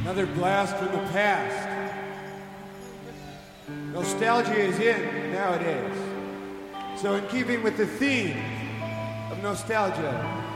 Another blast from the past. Nostalgia is in nowadays. So in keeping with the theme of nostalgia,